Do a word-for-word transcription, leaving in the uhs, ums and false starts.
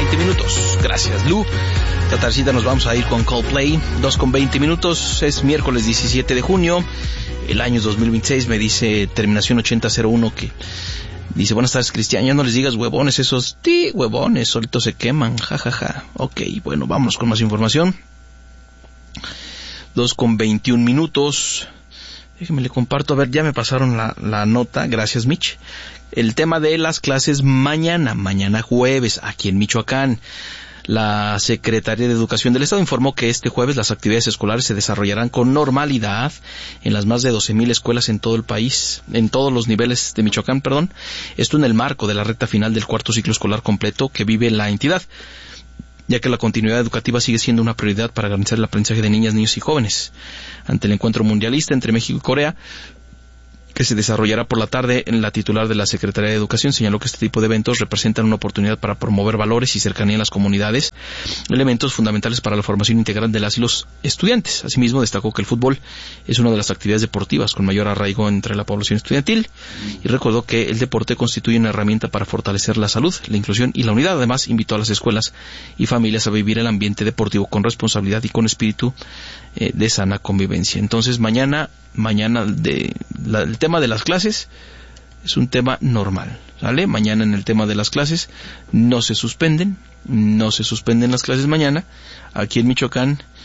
veinte minutos. Gracias, Lu. Esta tardecita nos vamos a ir con Coldplay. dos con veinte minutos. Es miércoles diecisiete de junio. El año dos mil veintiséis. Me dice terminación ochenta cero uno que dice: buenas tardes, Cristian. Ya no les digas huevones, esos tí huevones, solitos se queman. Ja, ja, ja. Ok, bueno, vámonos con más información. dos con veintiún minutos. Déjenme le comparto. A ver, ya me pasaron la, la nota. Gracias, Mitch. El tema de las clases mañana, mañana jueves, aquí en Michoacán. La Secretaría de Educación del Estado informó que este jueves las actividades escolares se desarrollarán con normalidad en las más de doce mil escuelas en todo el país, en todos los niveles de Michoacán, perdón. Esto en el marco de la recta final del cuarto ciclo escolar completo que vive la entidad, ya que la continuidad educativa sigue siendo una prioridad para garantizar el aprendizaje de niñas, niños y jóvenes. Ante el encuentro mundialista entre México y Corea, que se desarrollará por la tarde, en la titular de la Secretaría de Educación señaló que este tipo de eventos representan una oportunidad para promover valores y cercanía en las comunidades, elementos fundamentales para la formación integral de las y los estudiantes. Asimismo, destacó que el fútbol es una de las actividades deportivas con mayor arraigo entre la población estudiantil y recordó que el deporte constituye una herramienta para fortalecer la salud, la inclusión y la unidad. Además, invitó a las escuelas y familias a vivir el ambiente deportivo con responsabilidad y con espíritu eh, de sana convivencia. Entonces, mañana, mañana de la, el tema de las clases es un tema normal, ¿sale? Mañana en el tema de las clases no se suspenden, no se suspenden las clases mañana aquí en Michoacán